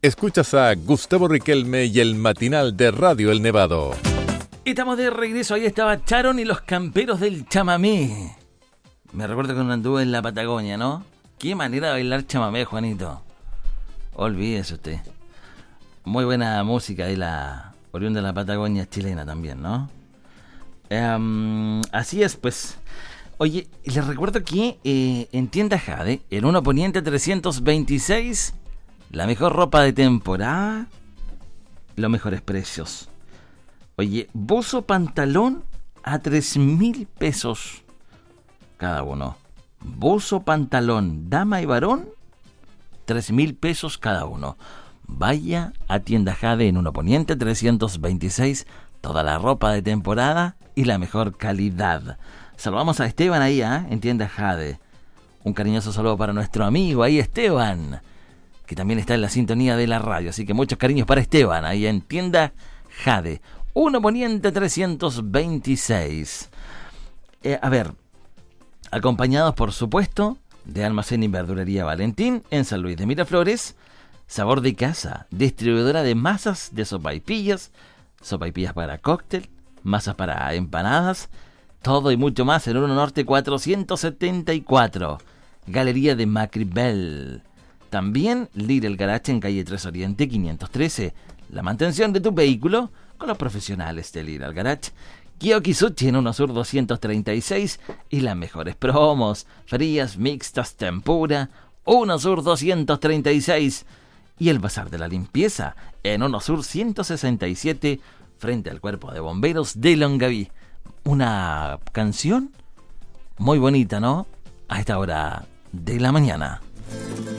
Escuchas a Gustavo Riquelme y el matinal de Radio El Nevado. Estamos de regreso, ahí estaba Charon y los camperos del chamamé. Me recuerdo cuando anduve en la Patagonia, ¿no? Qué manera de bailar chamamé, Juanito. Olvídese usted. Muy buena música de la oriunda de la Patagonia chilena también, ¿no? Así es, pues. Oye, les recuerdo que en Tienda Jade, el 1 Poniente 326, la mejor ropa de temporada, los mejores precios. Oye, buzo pantalón a 3,000 pesos cada uno. Buzo pantalón, dama y varón, 3,000 pesos cada uno. Vaya a Tienda Jade en 1 Poniente 326, toda la ropa de temporada y la mejor calidad. Saludamos a Esteban ahí, en Tienda Jade. Un cariñoso saludo para nuestro amigo ahí, Esteban, que también está en la sintonía de la radio. Así que muchos cariños para Esteban ahí en Tienda Jade. 1 Poniente 326. A ver, acompañados por supuesto de Almacén y Verdulería Valentín en San Luis de Miraflores. Sabor de Casa, distribuidora de masas de sopaipillas para cóctel, masas para empanadas, todo y mucho más en 1 Norte 474. Galería de Macribel. También Lidl Garage en calle 3 Oriente 513. La mantención de tu vehículo con los profesionales de Lidl Garage. Kiyokisuchi en 1 Sur 236 y las mejores promos, frías, mixtas, tempura, 1 Sur 236 y el Bazar de la Limpieza en 1 Sur 167 frente al Cuerpo de Bomberos de Longaví. Una canción muy bonita, ¿no? A esta hora de la mañana.